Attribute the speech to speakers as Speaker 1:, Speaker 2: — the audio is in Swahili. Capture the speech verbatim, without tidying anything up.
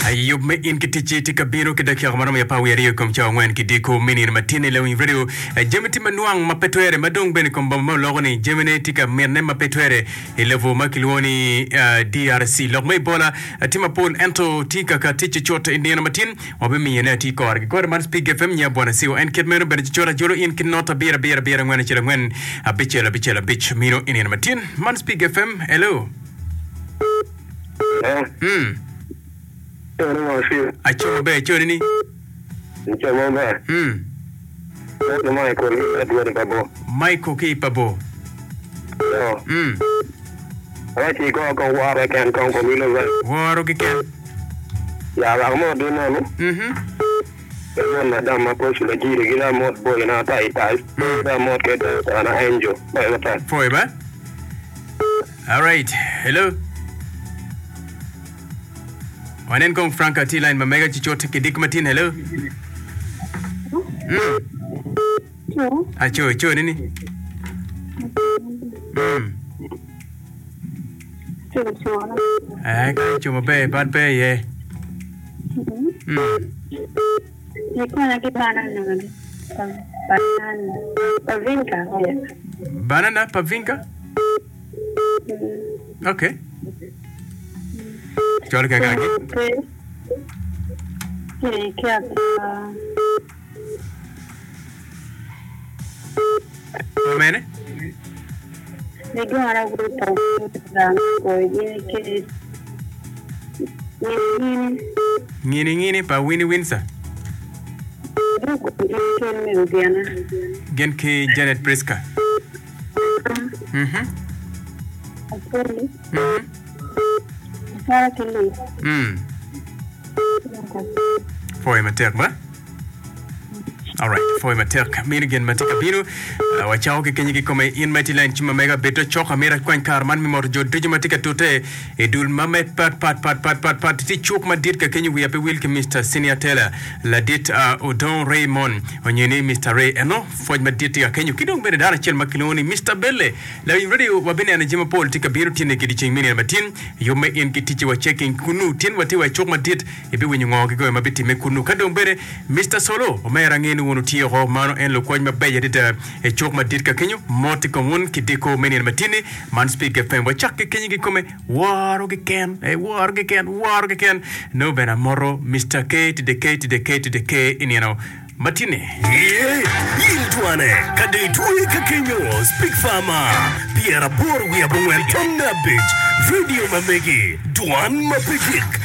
Speaker 1: Ayub me in kitichi tika biro kida kia kamara ya pawi ariyo kumcha ngwen kidiko mini na matine lewin radio jemiti manuang mapetwere madong beni kumba logoni jemine tika merne mapetwere ilevo makiluoni D R C logmei bola tima pol ento tika ka tichi chota indiana matin wabimi yene tika wargi kwa man speak F M nya bwana siwa en kidmeno beni chora jolo in kinota bira bira bira ngwen chila ngwen bichela bichela bich mino indiana matin man speak F M hello hmm Acho be acho ni.
Speaker 2: Acho mo ba.
Speaker 1: Hmm.
Speaker 2: Ito Michael Edward Pabo.
Speaker 1: Michael K Pabo.
Speaker 2: Yo.
Speaker 1: Hmm.
Speaker 2: Wachi ko ko waro kan ko ko milo ba.
Speaker 1: Waro ke kan.
Speaker 2: Ya la mo do no no.
Speaker 1: Mhm.
Speaker 2: Pero na dama ko sila gire gila mo boy na tai tai. Da mo ke da na angel. Ba ba.
Speaker 1: Foi ba? All right. Hello. Wanen kong Franka T-Line mamega chichote kidik matin, hello? Hmm.
Speaker 3: Cho.
Speaker 1: Acho, cho nini? Hmm.
Speaker 3: Cho, cho.
Speaker 1: Ay, kaya cho mabe, bad be, ye. Hmm.
Speaker 3: Ikaw na kibanan naman. Banana. Pavinka, yeah.
Speaker 1: Banana, pavinka? Okay. Chora kaya kaki?
Speaker 3: Okay. Okay, kaya ka...
Speaker 1: Mamene?
Speaker 3: Nigga na grupo ng koy ke ni
Speaker 1: Ngini ngini pa wini winsa.
Speaker 3: grupo ke Melodiana.
Speaker 1: Gen ki Janet Priska. Mhm.
Speaker 3: Actually,
Speaker 1: Mhm.
Speaker 3: para que le.
Speaker 1: Hmm. Foi matek ba? All right, foi matek. Mini gen matek bino. Wachao ke kenyi kome in mighty line chima mega beto choka mera kwan karman mi mor jod deji matek tote edul mamet pat pat pat pat pat pat ti chok ma dit ka kenyi wi ape wil ke Mister Senior Taylor la dit Odon Raymond onyene Mister Ray eno foi ma dit ka kenyi kidong bene dana chel makiloni Mister Belle la radio wabene ana jima pol tika biro tine kidi ching mini matin yome in kitichi wa checking kunu tin wati wa chok ma dit ebe wenyu ngoge go mabiti me kunu kadong bere Mister Solo omera ngeni wonu tiyo ho mano en lo kwany mabeya dita e chok ma dit ka kenyo moti ko won kidiko meni matini man speak F M wa chak ke kenyi kome waro ge ken e waro ge ken waro ge ken no bena moro Mister K to the K to the K to the K in you know matini
Speaker 4: yeah yiltwane kade tuwe ka kenyo speak farmer Pierre Bor we abongwen tonda beach video mamegi duan mapikik